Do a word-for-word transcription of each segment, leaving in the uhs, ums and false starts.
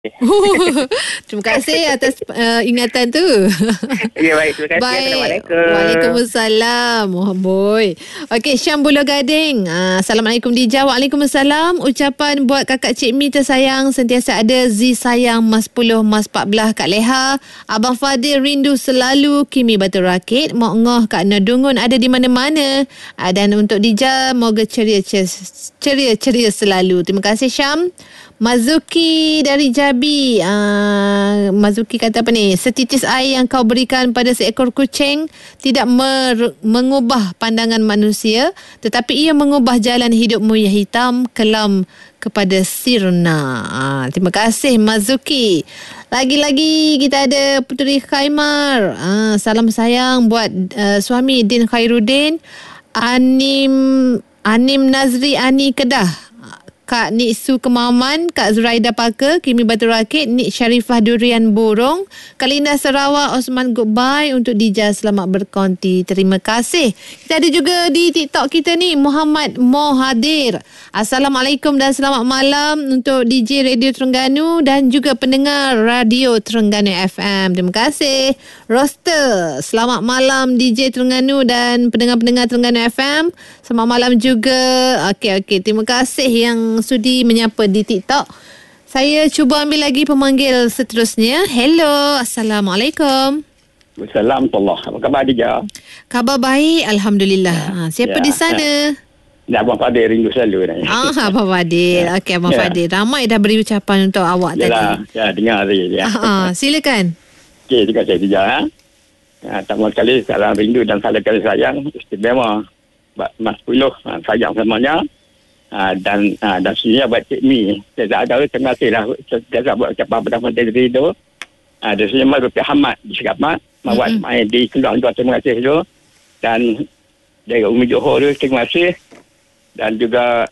Terima kasih atas uh, ingatan tu. Ya, baik. Terima kasih. Baik. Assalamualaikum. Waalaikumsalam. Mohon Okey, Syam Buloh Gading. Uh, Assalamualaikum Dija. Waalaikumsalam. Ucapan buat kakak Cik Mi tersayang sentiasa ada. Z sayang Mas sepuluh, Mas empat belas Kak Leha. Abang Fadil rindu selalu. Kimi Batu Rakit. Mok Ngoh Kak Nodungun ada di mana-mana. Uh, dan untuk Dija, moga ceria-ceria selalu. Terima kasih Syam. Mazuki dari Jabi. uh, Mazuki kata apa ni? Setitis air yang kau berikan pada seekor kucing tidak mer- mengubah pandangan manusia, tetapi ia mengubah jalan hidupmu yang hitam kelam kepada sirna. uh, Terima kasih Mazuki. Lagi-lagi kita ada Puteri Khaimar. uh, Salam sayang buat uh, suami Din Khairuddin, Anim Anim Nazri Ani Kedah, Kak Nik Su Kemaman, Kak Zuraida Parker, Kimi Batu Rakit, Nik Syarifah Durian Borong, Kak Linda Sarawak, Osman Goodbye, untuk Dija selamat berkonti. Terima kasih. Kita ada juga di TikTok kita ni Muhammad Mohadir. Assalamualaikum dan selamat malam untuk D J Radio Terengganu dan juga pendengar Radio Terengganu F M. Terima kasih. Roster, selamat malam D J Terengganu dan pendengar-pendengar Terengganu F M. Selamat malam juga. Okey, okey. Terima kasih yang sudi menyapa di TikTok. Saya cuba ambil lagi pemanggil seterusnya. Hello, Assalamualaikum. Assalamualaikum. Apa khabar Dija? Khabar baik, Alhamdulillah. Ya, ha, siapa ya, di sana? Ya, Abang Fadil rindu selalu. Ah, Abang Fadil. Ya. Okey, Abang ya. Fadil. Ramai dah beri ucapan untuk awak Yalah, tadi. Ya, dengar tadi. Ya. Ah, ah, silakan. Okey, terima kasih Dija. Ha? Ya, pertama sekali, salam rindu dan salam kasih sayang. Istimewa. Mas sepuluh, sayang semuanya. Ha, dan ha, dan sebenarnya buat Cik Mi. Saya tak tahu, terima kasih lah. Saya buat ucapan pada Menteri itu. Ha, dan sebenarnya Mas Rupiah Hamad di Sekamat. Mawat mm-hmm. main di Keluang itu, terima kasih tu. Dan dari Umi Johor tu, terima kasih. Dan juga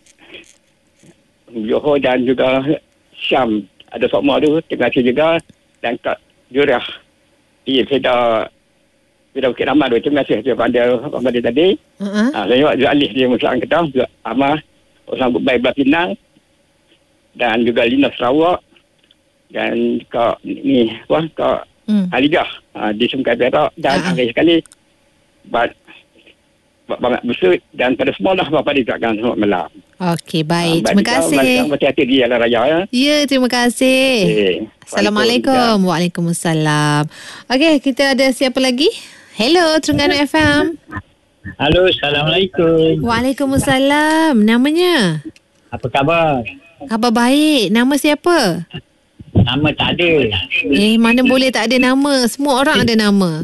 Umi Johor dan juga Syam. Ada semua tu, terima kasih juga. Dan Kak Jurah. Iya, saya dah Kita Bukit Ramad tu, terima kasih kepada Abang dia tadi. Uh-huh. Ha, saya juga Alif dia Musang Kedah, juga Amah, Osman Goodbye Belah Pinang, dan juga Lina Sarawak, dan Kak ni, apa, Kak hmm. Alidah ha, di Sungai Perak, dan uh-huh. akhir sekali buat banyak besut, dan pada semua lah Bapak diucapkan selamat malam. Okey, baik. Ha, terima juga, kasih. Berhati-hati di jalan raya. Ya, ya terima kasih. Okay. Assalamualaikum. Waalaikumsalam. Okey, kita ada siapa lagi? Hello, Terengganu F M. Halo, Assalamualaikum. Waalaikumsalam. Namanya? Apa khabar? Khabar baik. Nama siapa? Nama tak ada. Eh, mana boleh tak ada nama? Semua orang ada nama.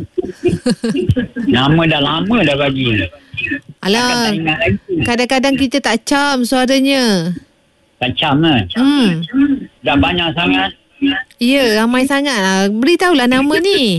Nama dah lama dah bagi. Alah, kadang-kadang kita tak cam suaranya. Tak cam kan? Hmm. Dah banyak sangat. Ya, ramai sangat lah. Beritahulah nama ni.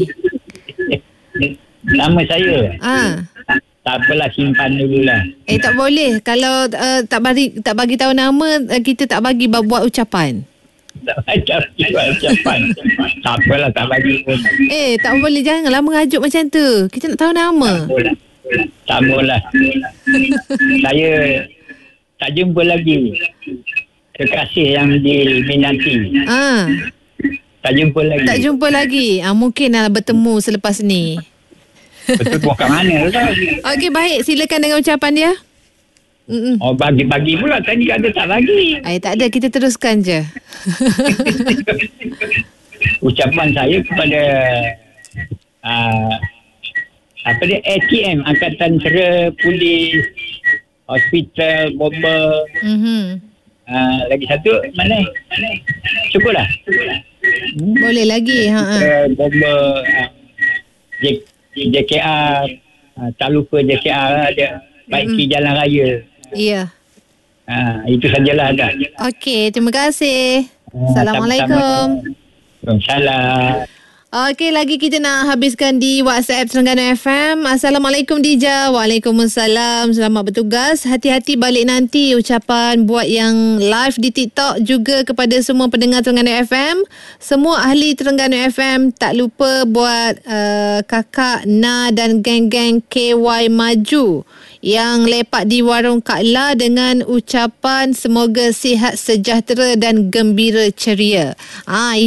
Nama saya? Ah. Tak apalah, simpan dululah. Eh, tak boleh. Kalau uh, tak bagi tak bagi tahu nama, uh, kita tak bagi buat ucapan. Tak bagi buat ucapan. Tak apalah, tak bagi pun. Eh, tak boleh. Janganlah mengajuk macam tu. Kita nak tahu nama. Tak apalah. Tak apalah. Saya tak jumpa lagi kekasih yang diminati. Ah. Tak jumpa lagi. Tak jumpa lagi. Ah, mungkinlah bertemu selepas ni. Betul buat kat mana tu? Okey, baik. Silakan dengan ucapan dia. Mm-mm. Oh, bagi-bagi pula. Tadi ada tak bagi. Eh, tak ada. Kita teruskan je. Ucapan saya kepada uh, apa dia, A T M, Angkatan Tera, Polis, Hospital, Bomber. Mm-hmm. Uh, lagi satu, mana? Cukup lah. Hmm? Boleh lagi. Ha, ha. Bomber, uh, J- J K R, uh, tak lupa J K R ada, baiki mm. jalan raya. Ya. Uh, itu sajalah ada. Okey, terima kasih. Uh, Assalamualaikum. Waalaikumsalam. Okey, lagi kita nak habiskan di WhatsApp Terengganu F M. Assalamualaikum Dija. Waalaikumsalam. Selamat bertugas. Hati-hati balik nanti. Ucapan buat yang live di TikTok juga kepada semua pendengar Terengganu F M. Semua ahli Terengganu F M tak lupa buat uh, kakak Na dan geng-geng K Y Maju yang lepak di warung Kak La dengan ucapan semoga sihat, sejahtera dan gembira ceria. Ah,